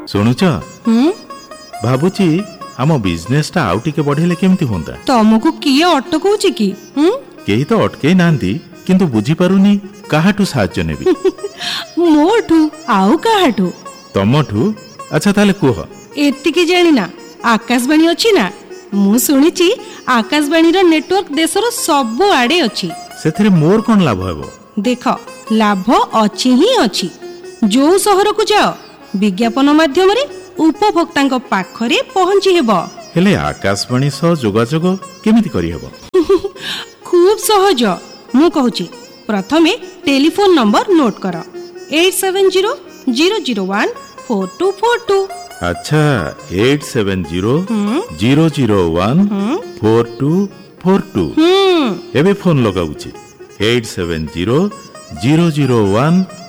ଶୁଣୁଛ ଭାବୁଛି ଆମ ବିଜନେସଟା ଆଉ ଟିକେ ବଢେଇଲେ କେମିତି ହୁଅନ୍ତା। ତମକୁ କିଏ ଅଟକଉଛି କି? କେହି ତ ଅଟକେଇ ନାହାନ୍ତି, କିନ୍ତୁ ବୁଝିପାରୁନି କାହାଠୁ ସାହାଯ୍ୟ ନେବି। ମୋଠୁ ଆଉ କାହାଠୁ? ତମଠୁ। ଆଚ୍ଛା ତାହେଲେ କୁହ। ଏତିକି ଜାଣିନା ଆକାଶବାଣୀ ଅଛି ନା? ମୁଁ ଶୁଣିଛି ଆକାଶବାଣୀର ନେଟୱାର୍କ ଦେଶର ସବୁ ଆଡେ ଅଛି। ସେଥିରେ ମୋର କଣ ଲାଭ ହେବ? ଦେଖ, ଲାଭ ଅଛି ହିଁ ଅଛି। ଯୋଉ ସହରକୁ ଯାଅ ବିଜ୍ଞାପନ ମାଧ୍ୟମରେ ଉପଭୋକ୍ତାଙ୍କ ପାଖରେ ପହଞ୍ଚି ହେବ। ହେଲେ ଆକାଶବାଣୀ ସହ ଯୋଗାଯୋଗ କେମିତି କରିହେବ? ଖୁବ ସହଜ। ମୁଁ କହୁଛି, ପ୍ରଥମେ ଟେଲିଫୋନ ନମ୍ବର ନୋଟ କର, 8700014242। ଆଚ୍ଛା, 8700014242। ଏବେ ଫୋନ ଲଗାଉଛି 870001